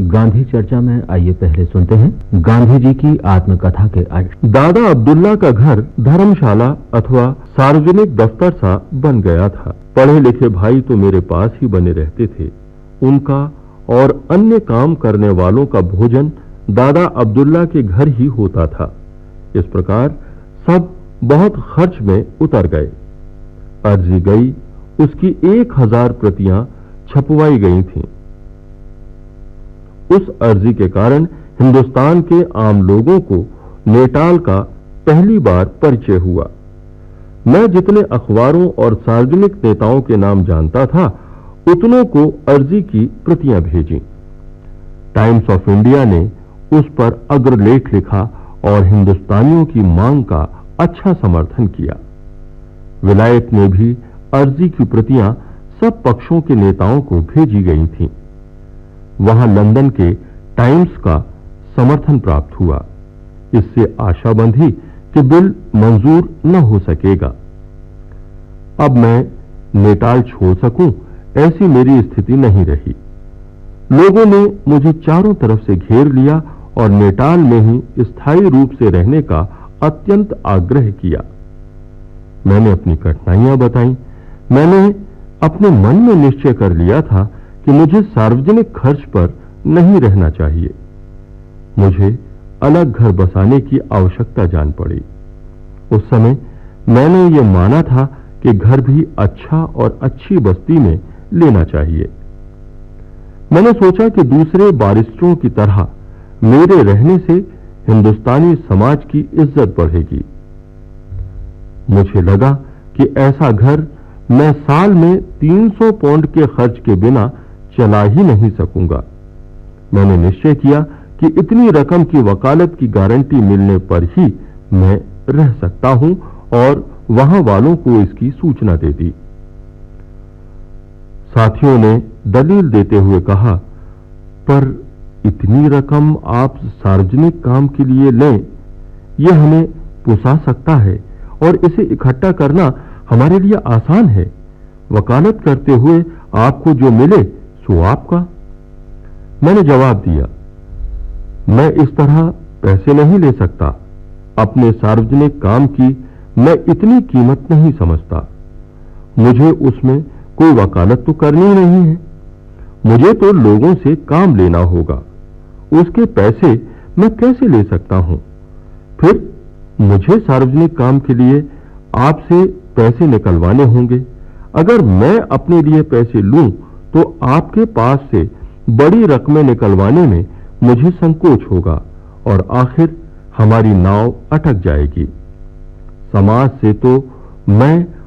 गांधी चर्चा में आइए पहले सुनते हैं गांधी जी की आत्मकथा के अंश। दादा अब्दुल्ला का घर धर्मशाला अथवा सार्वजनिक दफ्तर सा बन गया था। पढ़े लिखे भाई तो मेरे पास ही बने रहते थे। उनका और अन्य काम करने वालों का भोजन दादा अब्दुल्ला के घर ही होता था। इस प्रकार सब बहुत खर्च में उतर गए। अर्जी गई, उसकी 1000 प्रतियां छपवाई गई थीं। उस अर्जी के कारण हिंदुस्तान के आम लोगों को नेटाल का पहली बार परिचय हुआ। मैं जितने अखबारों और सार्वजनिक नेताओं के नाम जानता था, उतनों को अर्जी की प्रतियां भेजी। टाइम्स ऑफ इंडिया ने उस पर अग्रलेख लिखा और हिंदुस्तानियों की मांग का अच्छा समर्थन किया। विलायत में भी अर्जी की प्रतियां सब पक्षों के नेताओं को भेजी गई थीं। वहां लंदन के टाइम्स का समर्थन प्राप्त हुआ। इससे आशा बंधी कि बिल मंजूर न हो सकेगा। अब मैं नेटाल छोड़ सकूं, ऐसी मेरी स्थिति नहीं रही। लोगों ने मुझे चारों तरफ से घेर लिया और नेटाल में ही स्थायी रूप से रहने का अत्यंत आग्रह किया। मैंने अपनी कठिनाइयां बताई। मैंने अपने मन में निश्चय कर लिया था कि मुझे सार्वजनिक खर्च पर नहीं रहना चाहिए। मुझे अलग घर बसाने की आवश्यकता जान पड़ी। उस समय मैंने ये माना था कि घर भी अच्छा और अच्छी बस्ती में लेना चाहिए। मैंने सोचा कि दूसरे बारिस्टरों की तरह मेरे रहने से हिंदुस्तानी समाज की इज्जत बढ़ेगी। मुझे लगा कि ऐसा घर मैं साल में 300 पौंड के खर्च के बिना चला ही नहीं सकूंगा। मैंने निश्चय किया कि इतनी रकम की वकालत की गारंटी मिलने पर ही मैं रह सकता हूं और वहां वालों को इसकी सूचना दे दी। साथियों ने दलील देते हुए कहा, पर इतनी रकम आप सार्वजनिक काम के लिए लें, यह हमें पोसा सकता है और इसे इकट्ठा करना हमारे लिए आसान है। वकालत करते हुए आपको जो मिले सो आपका। मैंने जवाब दिया, मैं इस तरह पैसे नहीं ले सकता। अपने सार्वजनिक काम की मैं इतनी कीमत नहीं समझता। मुझे उसमें कोई वकालत तो करनी नहीं है। मुझे तो लोगों से काम लेना होगा। उसके पैसे मैं कैसे ले सकता हूं? फिर मुझे सार्वजनिक काम के लिए आपसे पैसे निकलवाने होंगे। अगर मैं अपने लिए पैसे लूं तो आपके पास से बड़ी रकमें निकलवाने में मुझे संकोच होगा और आखिर हमारी नाव अटक जाएगी। समाज से तो मैं